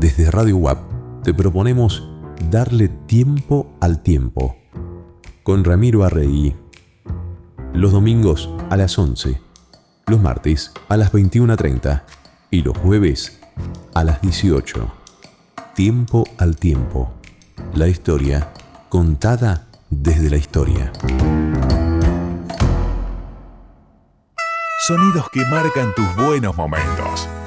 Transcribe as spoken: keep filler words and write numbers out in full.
Desde Radio U A P te proponemos darle tiempo al tiempo. Con Ramiro Arregui. Los domingos a las once, los martes a las veintiuna treinta y los jueves a las dieciocho. Tiempo al tiempo. La historia contada desde la historia. Sonidos que marcan tus buenos momentos.